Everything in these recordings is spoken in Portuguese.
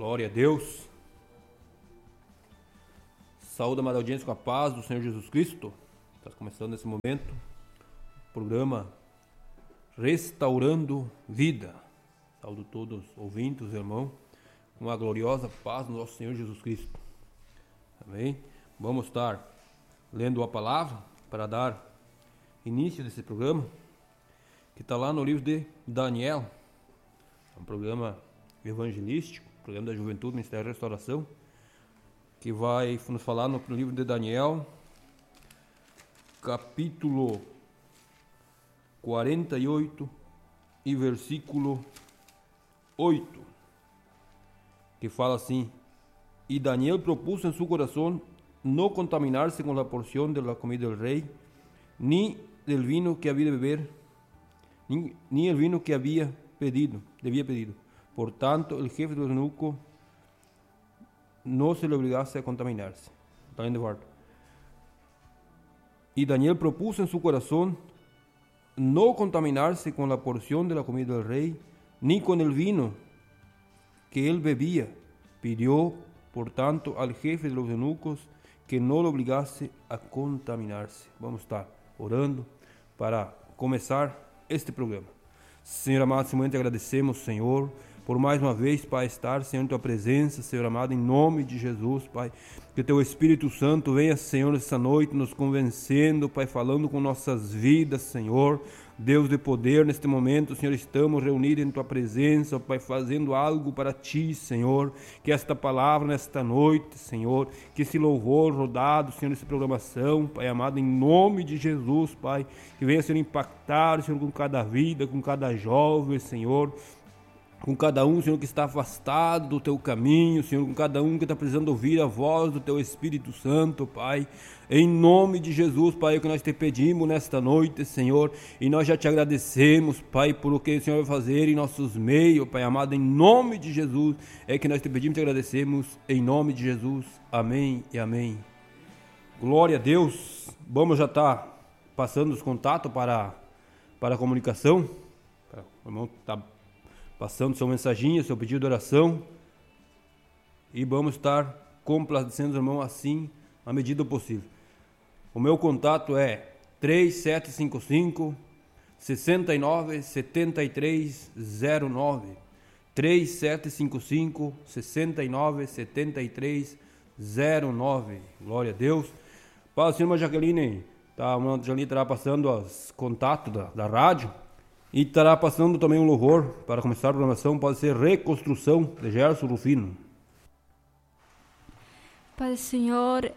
Glória a Deus. Saúde, amada audiência, com a paz do Senhor Jesus Cristo. Está começando nesse momento o programa Restaurando Vida. Saúdo todos os ouvintes, irmão, com a gloriosa paz do nosso Senhor Jesus Cristo. Amém? Vamos estar lendo a palavra para dar início desse programa, que está lá no livro de Daniel. É um programa evangelístico, programa da Juventude, Ministério da Restauração, que vai nos falar no livro de Daniel, capítulo 48 e versículo 8, que fala assim: E Daniel propuso en su corazón no contaminarse con la porción de la comida del rey, ni del vino que había de beber, ni el vino que debía pedido. Por tanto, el jefe del eunuco no se le obligase a contaminarse. Y Daniel propuso en su corazón no contaminarse con la porción de la comida del rey, ni con el vino que él bebía. Pidió, por tanto, al jefe de los eunucos que no lo obligase a contaminarse. Vamos a estar orando para começar este programa. Senhor amado, nesse momento agradecemos, Senhor, por mais uma vez, Pai, estar, Senhor, em Tua presença, Senhor amado, em nome de Jesus, Pai. Que Teu Espírito Santo venha, Senhor, essa noite nos convencendo, Pai, falando com nossas vidas, Senhor. Deus de poder, neste momento, Senhor, estamos reunidos em Tua presença, Pai, fazendo algo para Ti, Senhor. Que esta palavra nesta noite, Senhor, que esse louvor rodado, Senhor, nessa programação, Pai amado, em nome de Jesus, Pai, que venha, Senhor, impactar, Senhor, com cada vida, com cada jovem, Senhor, com cada um, Senhor, que está afastado do Teu caminho, Senhor, com cada um que está precisando ouvir a voz do Teu Espírito Santo, Pai. Em nome de Jesus, Pai, é o que nós te pedimos nesta noite, Senhor, e nós já te agradecemos, Pai, por o que o Senhor vai fazer em nossos meios, Pai amado, em nome de Jesus, é que nós te pedimos e te agradecemos, em nome de Jesus, amém e amém. Glória a Deus. Vamos já estar passando os contatos para a comunicação. O irmão está passando sua mensaginha, seu pedido de oração, e vamos estar complacendo os irmãos assim, à medida do possível. O meu contato é 3755 697309, 3755 697309. Glória a Deus. Paz, senhor, Jaqueline, a Jaqueline estará passando os contatos da rádio. E estará passando também um louvor para começar a programação. Pode ser Reconstrução de Gerson Rufino. Padre Señor,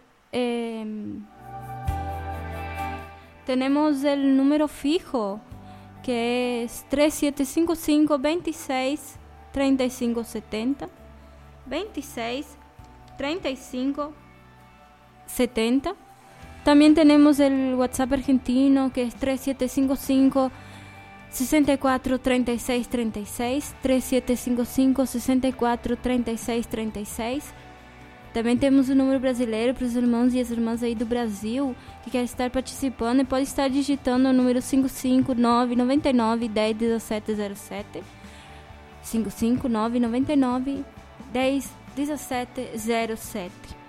tenemos el número fijo que es 3755 26 35 70, 26 35 70. También tenemos el WhatsApp argentino que es 3755 64 36 36, 3755 64 36 36. Também temos o número brasileiro para os irmãos e as irmãs aí do Brasil que querem estar participando e pode estar digitando o número 559 99 10 17 07, 559 99 10 17 07.